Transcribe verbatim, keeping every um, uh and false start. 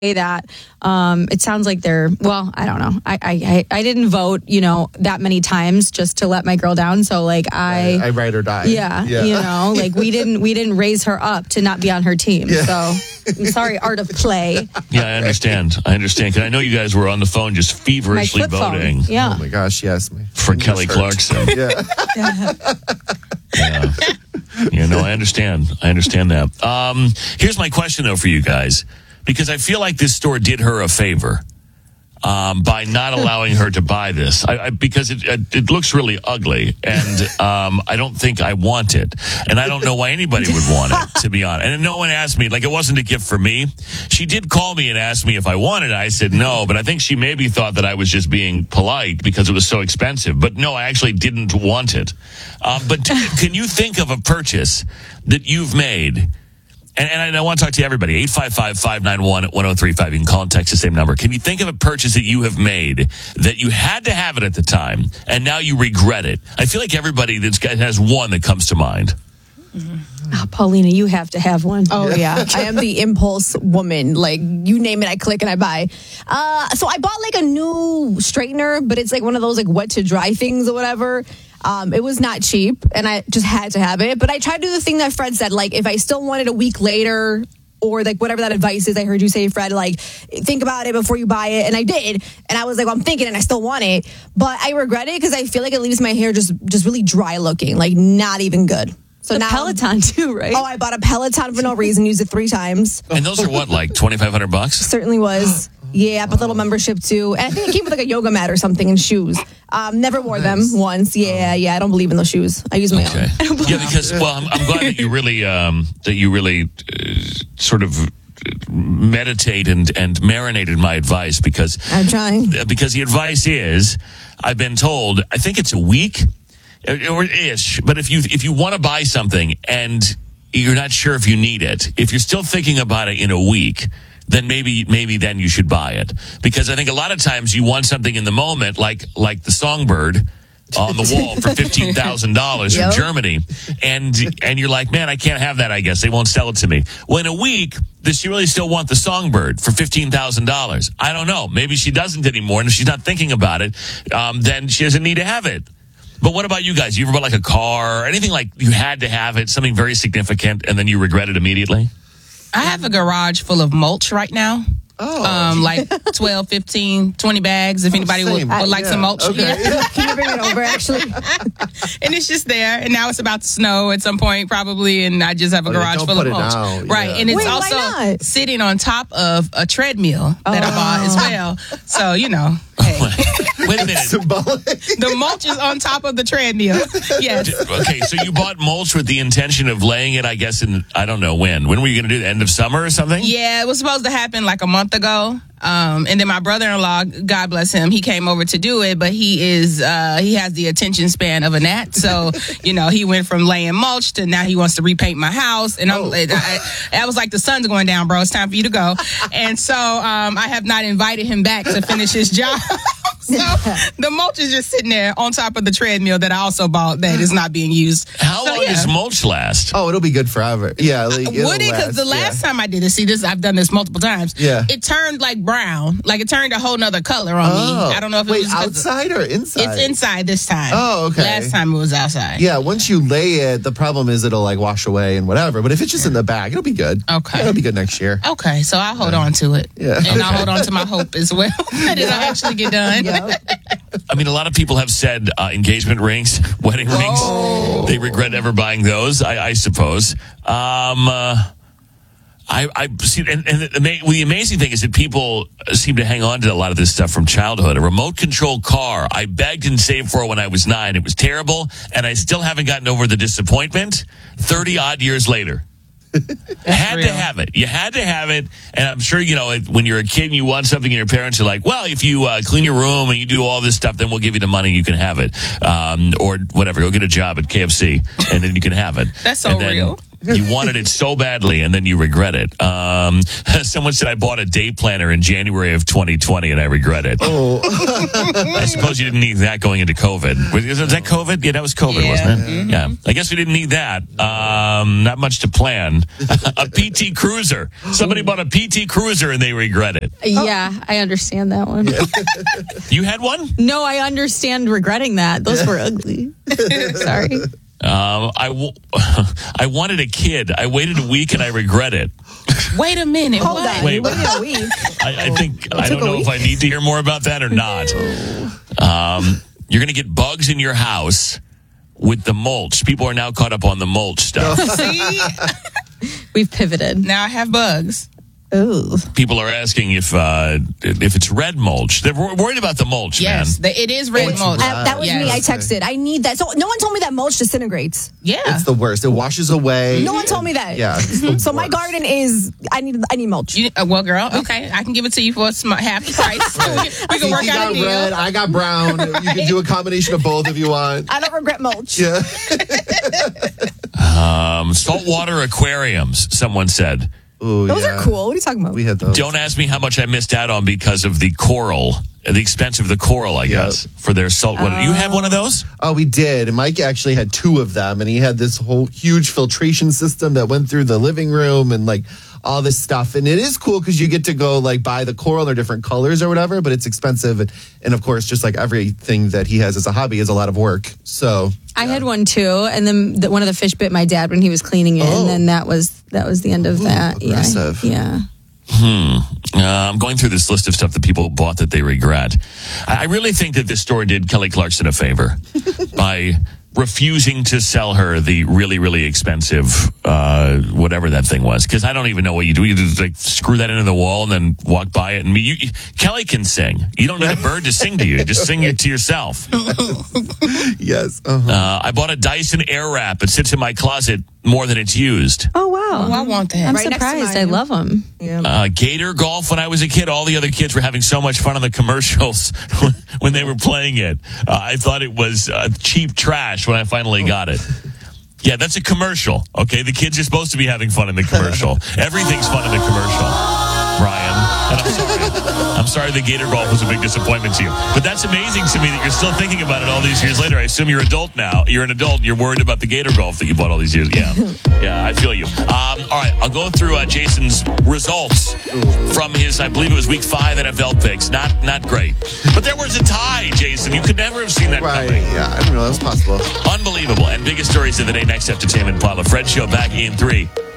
that. Um, it sounds like they're, well, I don't know. I, I I didn't vote, you know, that many times just to let my girl down. So like I, I, I ride or die. Yeah, yeah, you know, like we didn't we didn't raise her up to not be on her team. Yeah. So I'm sorry, Art of Play. Yeah, I understand. I understand. Because I know you guys were on the phone just feverishly voting. Phone. Yeah. Oh my gosh, yes. My for Kelly hurt. Clarkson. Yeah. yeah. Yeah, no, I understand. I understand that. Um, here's my question, though, for you guys. Because I feel like this store did her a favor um, by not allowing her to buy this. I, I, because it, it, it looks really ugly, and um, I don't think I want it. And I don't know why anybody would want it, to be honest. And no one asked me. Like, it wasn't a gift for me. She did call me and ask me if I wanted it. I said no, but I think she maybe thought that I was just being polite because it was so expensive. But no, I actually didn't want it. Um, but t- can you think of a purchase that you've made? And, and I want to talk to everybody. eight five five, five nine one, one oh three five. You can call and text the same number. Can you think of a purchase that you have made that you had to have it at the time and now you regret it? I feel like everybody that's got, has one that comes to mind. Mm-hmm. Oh, Paulina, you have to have one. Oh, yeah. I am the impulse woman. Like, you name it, I click and I buy. Uh, so I bought like a new straightener, but it's like one of those like wet to dry things or whatever. Um, it was not cheap, and I just had to have it. But I tried to do the thing that Fred said, like, if I still wanted a week later, or like whatever that advice is, I heard you say, Fred, like, think about it before you buy it. And I did. And I was like, well, I'm thinking, and I still want it. But I regret it because I feel like it leaves my hair just, just really dry looking, like not even good. So the now, Peloton too, right? Oh, I bought a Peloton for no reason, used it three times. And those are what, like twenty-five hundred bucks? Certainly was. Yeah, but little membership too. And I think it came with like a yoga mat or something and shoes. Um, never wore nice. them once. Yeah, yeah. I don't believe in those shoes. I use my okay. own. Yeah, because well, I'm, I'm glad that you really um, that you really uh, sort of meditate and and marinated my advice because I'm trying. Because the advice is, I've been told, I think it's a week or ish. But if you if you want to buy something and you're not sure if you need it, if you're still thinking about it in a week, then maybe maybe then you should buy it. Because I think a lot of times you want something in the moment, like like the Songbird on the wall for fifteen thousand dollars yep. from Germany. And and you're like, man, I can't have that, I guess. They won't sell it to me. Well, in a week, does she really still want the Songbird for fifteen thousand dollars? I don't know. Maybe she doesn't anymore. And if she's not thinking about it, um, then she doesn't need to have it. But what about you guys? You ever bought like a car or anything like you had to have it, something very significant, and then you regret it immediately? I have a garage full of mulch right now. Oh. Um, like twelve, fifteen, twenty bags. If anybody would, would like yeah. some mulch. Okay. Yeah. Can you bring it over, actually? And it's just there. And now it's about to snow at some point, probably. And I just have a oh, garage don't full put of it mulch. down. Right. Yeah. And it's Wait, why also not? sitting on top of a treadmill that oh. I bought as well. So, you know, hey. Wait a minute. Symbolic. The mulch is on top of the treadmill. Yes. Okay, so you bought mulch with the intention of laying it, I guess, in, I don't know when. When were you going to do it? End of summer or something? Yeah, it was supposed to happen like a month ago. Um, and then my brother-in-law, God bless him, he came over to do it, but he is, uh, he has the attention span of a gnat. So, you know, he went from laying mulch to now he wants to repaint my house. And I'm, oh. I, I, I was like, the sun's going down, bro. It's time for you to go. And so, um, I have not invited him back to finish his job. So the mulch is just sitting there on top of the treadmill that I also bought that is not being used. How so, long yeah. does mulch last? Oh, it'll be good forever. Yeah. Like, Would it? Because the last yeah. time I did it, see this, I've done this multiple times. Yeah. It turned like brown, like it turned a whole nother color on oh. me. I don't know if it Wait, was outside or inside? It's inside this time. Oh, okay. Last time it was outside. Yeah, once you lay it, the problem is it'll like wash away and whatever. But if it's just in the bag, it'll be good. Okay. Yeah, it'll be good next year. Okay, so I'll hold yeah. on to it. Yeah. And I'll hold on to my hope as well that it'll actually get done. Yep. I mean, a lot of people have said uh, engagement rings, wedding Whoa. rings. They regret ever buying those, I, I suppose. Um, uh, I, I see, and, and the, the amazing thing is that people seem to hang on to a lot of this stuff from childhood. A remote control car, I begged and saved for when I was nine. It was terrible, and I still haven't gotten over the disappointment thirty odd years later. Had real. to have it. You had to have it. And I'm sure, you know, when you're a kid and you want something and your parents are like, well, if you uh, clean your room and you do all this stuff, then we'll give you the money and you can have it. Um, or whatever. Go get a job at K F C and then you can have it. That's so and then, real. You wanted it so badly, and then you regret it. Um, someone said, I bought a day planner in January of twenty twenty, and I regret it. Oh. I suppose you didn't need that going into COVID. Was, was that COVID? Yeah, that was COVID, Yeah. wasn't it? Mm-hmm. Yeah. I guess we didn't need that. Um, not much to plan. A P T Cruiser. Somebody bought a P T Cruiser, and they regret it. Yeah, I understand that one. You had one? No, I understand regretting that. Those were ugly. Sorry. Um, I, w- I wanted a kid. I waited a week, and I regret it. Wait a minute. Hold what? on. Wait. Wait a week. I, I think I took don't a know week? if I need to hear more about that or not. Um, you're going to get bugs in your house with the mulch. People are now caught up on the mulch stuff. See? We've pivoted. Now I have bugs. Ooh. People are asking if uh, if it's red mulch. They're wor- worried about the mulch, Yes, man. the, it is red it's mulch. red. Uh, that was Yes. me. I texted. I need that. So no one told me that mulch disintegrates. Yeah. It's the worst. It washes away. No one told me that. Yeah. it's the So my worst. garden is. I need. I need mulch. You, uh, well, girl, okay, I can give it to you for a sm- half the price. we can, we can work You out got a deal. red, I got brown. You can do a combination of both if you want. I don't regret mulch. Yeah. Um, saltwater aquariums, someone said. Ooh, Those yeah. are cool. What are you talking about? We had those. Don't ask me how much I missed out on because of the coral, the expense of the coral, I Yeah. guess, for their saltwater. You have one of those? Oh, we did. And Mike actually had two of them, and he had this whole huge filtration system that went through the living room and like all this stuff. And it is cool because you get to go like buy the coral or different colors or whatever, but it's expensive. And, and of course, just like everything that he has as a hobby is a lot of work. So I had one too, and then the, one of the fish bit my dad when he was cleaning it, Oh. and then that was that was the end of that. aggressive. Yeah, yeah. Uh, I'm going through this list of stuff that people bought that they regret. I I really think that this store did Kelly Clarkson a favor by refusing to sell her the really, really expensive, uh, whatever that thing was. Because I don't even know what you do. You just like screw that into the wall and then walk by it. And you, you, Kelly can sing. You don't need a bird to sing to you. Just sing it to yourself. yes. Uh-huh. Uh, I bought a Dyson Airwrap. It sits in my closet more than it's used. Oh wow, Oh, I want that. I'm Right next to surprised. I mine. love them. Yeah. Uh, Gator Golf when I was a kid. All the other kids were having so much fun on the commercials when they were playing it. Uh, I thought it was uh, cheap trash when I finally got it. Yeah, that's a commercial. Okay, the kids are supposed to be having fun in the commercial. Everything's fun in the commercial, Brian. And I'm sorry. I'm sorry the Gator Golf was a big disappointment to you. But that's amazing to me that you're still thinking about it all these years later. I assume you're adult now. You're an adult. You're worried about the Gator Golf that you bought all these years. Yeah. Yeah, I feel you. Um, all right, I'll go through uh, Jason's results from his, I believe it was week five N F L picks. Not not great. But there was a tie, Jason. You could never have seen that Right. coming. Yeah. I didn't know that was possible. Unbelievable. And biggest stories of the day next. Entertainment Pile. The Fred Show back in three,